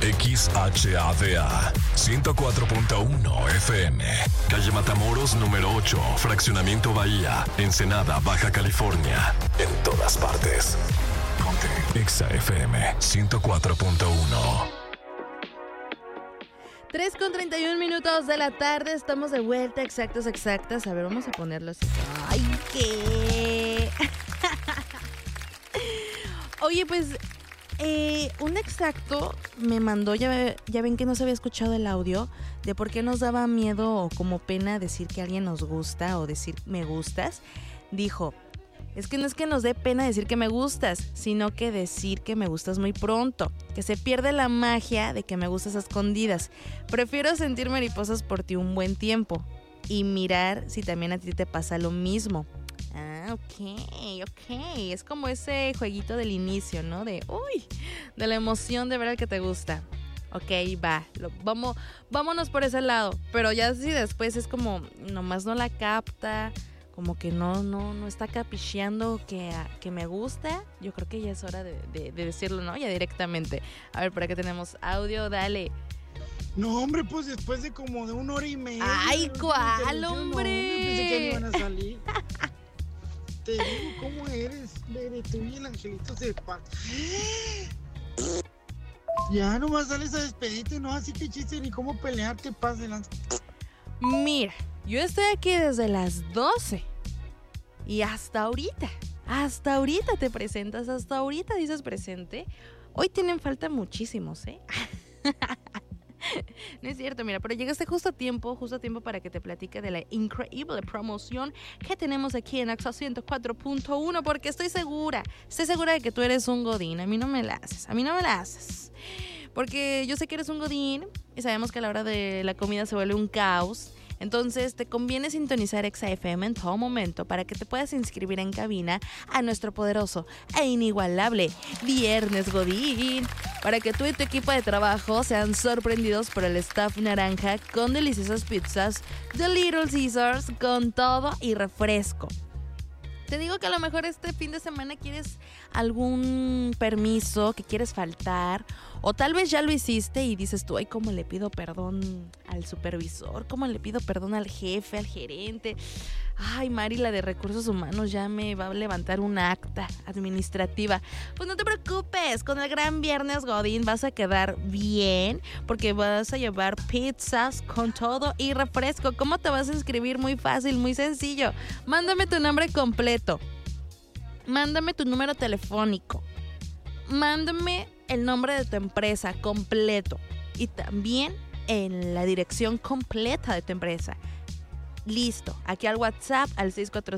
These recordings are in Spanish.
XHADA 104.1 FM, calle Matamoros número 8, fraccionamiento Bahía, Ensenada, Baja California. En todas partes. Ponte XFM 104.1. 3:31 de la tarde, estamos de vuelta, exactas. A ver, vamos a ponerlo así. ¡Ay, qué! Oye, pues, un exacto me mandó, ya ven que no se había escuchado el audio, de por qué nos daba miedo o como pena decir que alguien nos gusta o decir me gustas. Dijo, es que no es que nos dé pena decir que me gustas, sino que decir que me gustas muy pronto, que se pierde la magia de que me gustas a escondidas. Prefiero sentir mariposas por ti un buen tiempo y mirar si también a ti te pasa lo mismo. Ah, ok. Es como ese jueguito del inicio, ¿no? De la emoción de ver al que te gusta. Ok, va, vámonos por ese lado. Pero ya si después es como, nomás no la capta, como que no está capicheando que me gusta, yo creo que ya es hora de decirlo, ¿no? Ya directamente. A ver, por acá tenemos audio, dale. No, hombre, pues después de como de 1 hora y media. ¡Ay, cuál, hombre! No, pensé que iban a salir. Te digo cómo eres, Bere, tú y el angelito se ya nomás sales a despedirte, ¿no? Así que chiste ni cómo pelearte, paz delante. Mira, yo estoy aquí desde las 12 y hasta ahorita te presentas, hasta ahorita dices presente. Hoy tienen falta muchísimos, ¿eh? No es cierto, mira, pero llegaste justo a tiempo para que te platique de la increíble promoción que tenemos aquí en AXA 104.1, porque estoy segura de que tú eres un godín. A mí no me la haces. Porque yo sé que eres un godín y sabemos que a la hora de la comida se vuelve un caos. Entonces te conviene sintonizar XFM en todo momento para que te puedas inscribir en cabina a nuestro poderoso e inigualable Viernes Godín, para que tú y tu equipo de trabajo sean sorprendidos por el staff naranja con deliciosas pizzas de Little Caesars con todo y refresco. Te digo que a lo mejor este fin de semana quieres algún permiso, que quieres faltar, o tal vez ya lo hiciste y dices tú, ay, ¿cómo le pido perdón al supervisor? ¿Cómo le pido perdón al jefe, al gerente? Ay, Mari, la de recursos humanos ya me va a levantar un acta administrativa. Pues no te preocupes, con el gran Viernes Godín vas a quedar bien, porque vas a llevar pizzas con todo y refresco. ¿Cómo te vas a inscribir? Muy fácil, muy sencillo. Mándame tu nombre completo. Mándame tu número telefónico. Mándame el nombre de tu empresa completo. Y también en la dirección completa de tu empresa. Listo, aquí al WhatsApp al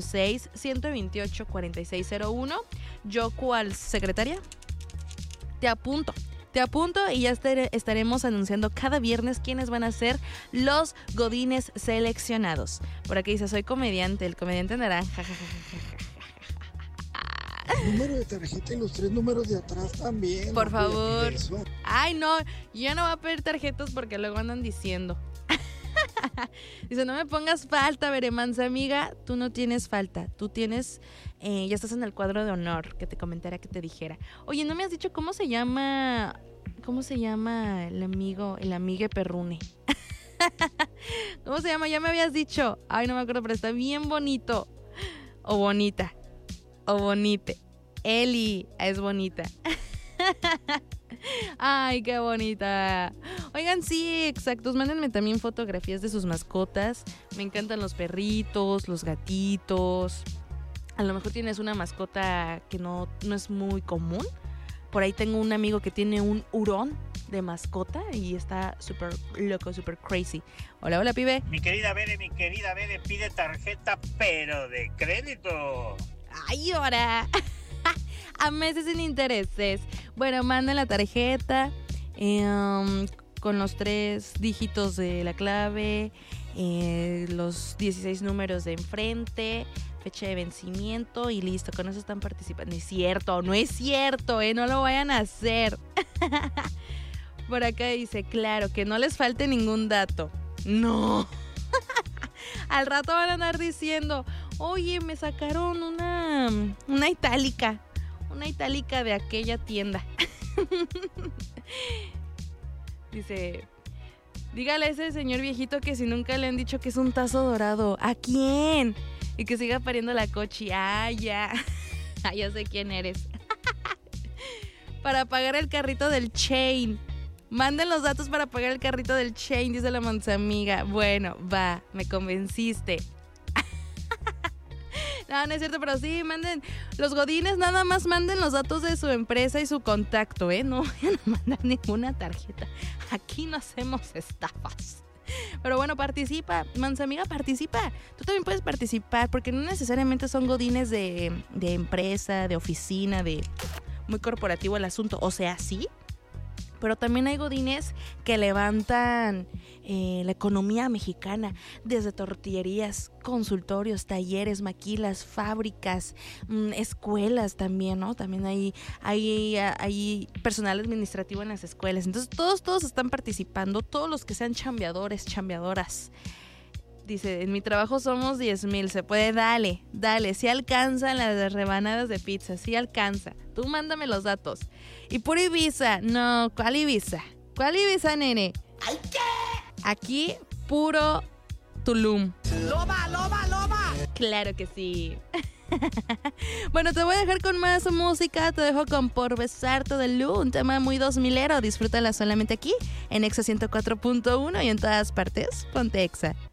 646-128-4601. Yo, ¿cuál secretaria? Te apunto y ya estaremos anunciando cada viernes quiénes van a ser los godines seleccionados. Por aquí dice, soy comediante, el comediante naranja. Número de tarjeta y los 3 números de atrás también. Por favor. Ay, no, yo no voy a pedir tarjetas porque luego andan diciendo. Dice, no me pongas falta, Veremanza, amiga. Tú no tienes falta. Tú tienes, ya estás en el cuadro de honor que te comentara, que te dijera. Oye, no me has dicho cómo se llama el amigue perrune. ¿Cómo se llama? Ya me habías dicho. Ay, no me acuerdo, pero está bien bonito. O bonita. O bonite. Eli es bonita. Ay, qué bonita. Oigan, sí, exactos. Mándenme también fotografías de sus mascotas. Me encantan los perritos, los gatitos. A lo mejor tienes una mascota que no es muy común. Por ahí tengo un amigo que tiene un hurón de mascota y está súper loco, súper crazy. Hola, pibe. Mi querida Bere, pide tarjeta, pero de crédito. Ay, ahora. A meses sin intereses. Bueno, manda la tarjeta con los 3 dígitos de la clave, los 16 números de enfrente, fecha de vencimiento y listo. Con eso están participando. No es cierto, no lo vayan a hacer. Por acá dice, claro, que no les falte ningún dato. No. Al rato van a andar diciendo, oye, me sacaron una itálica de aquella tienda. Dice, dígale a ese señor viejito que si nunca le han dicho que es un tazo dorado. ¿A quién? Y que siga pariendo la cochi. Ah, ya. Ah, ya sé quién eres. Para pagar el carrito del Chain. Manden los datos para pagar el carrito del Chain, dice la Monzamiga. Bueno, va, me convenciste. No, no es cierto, pero sí, manden. Los godines nada más manden los datos de su empresa y su contacto, ¿eh? No vayan a mandar ninguna tarjeta. Aquí no hacemos estafas. Pero bueno, participa, Manzamiga, participa. Tú también puedes participar, porque no necesariamente son godines de empresa, de oficina, de muy corporativo el asunto. O sea, sí, pero también hay godines que levantan la economía mexicana, desde tortillerías, consultorios, talleres, maquilas, fábricas, escuelas también, ¿no? También hay personal administrativo en las escuelas. Entonces todos están participando, todos los que sean chambeadores, chambeadoras. Dice, en mi trabajo somos 10,000, se puede, dale, si alcanzan las rebanadas de pizza, sí alcanza. Tú mándame los datos. Y por Ibiza, no, ¿cuál Ibiza? ¿Cuál Ibiza, nene? ¡Ay, qué! Aquí, puro Tulum. ¡Loba! Claro que sí. Bueno, te voy a dejar con más música. Te dejo con Por Besarte de Lu, un tema muy 2000ero. Disfrútala solamente aquí, en Exa 104.1 y en todas partes. Ponte Exa.